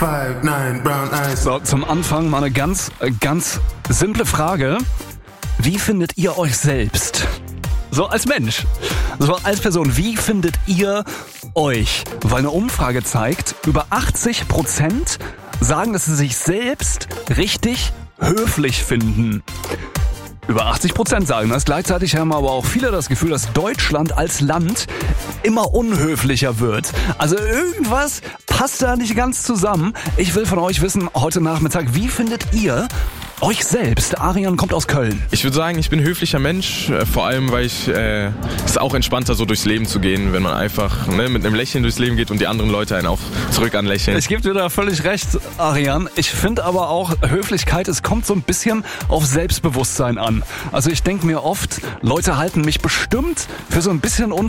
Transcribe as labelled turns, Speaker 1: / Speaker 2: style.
Speaker 1: 5'9", brown eyes.
Speaker 2: So, zum Anfang mal eine ganz simple Frage. Wie findet ihr euch selbst? So als Mensch, so als Person, wie findet ihr euch? Weil eine Umfrage zeigt, über 80% sagen, dass sie sich selbst richtig höflich finden. Über 80% sagen das. Gleichzeitig haben aber auch viele das Gefühl, dass Deutschland als Land immer unhöflicher wird. Also irgendwas passt da nicht ganz zusammen. Ich will von euch wissen, heute Nachmittag, wie findet ihr euch selbst? Arian kommt aus Köln.
Speaker 3: Ich würde sagen, ich bin ein höflicher Mensch, vor allem, weil es ist auch entspannter, so durchs Leben zu gehen, wenn man einfach mit einem Lächeln durchs Leben geht und die anderen Leute einen auch zurück anlächeln.
Speaker 2: Ich gebe dir da völlig recht, Arian. Ich finde aber auch, Höflichkeit, es kommt so ein bisschen auf Selbstbewusstsein an. Also ich denke mir oft, Leute halten mich bestimmt für so ein bisschen